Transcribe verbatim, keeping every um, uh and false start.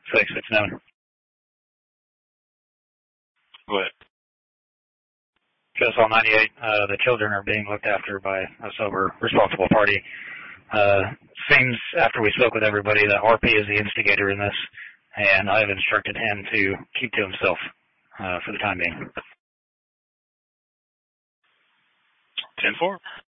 six, it's known. Go ahead. K S L ninety-eight, uh, the children are being looked after by a sober, responsible party. Uh, seems after we spoke with everybody that R P is the instigator in this, and I've instructed him to keep to himself uh, for the time being. ten four.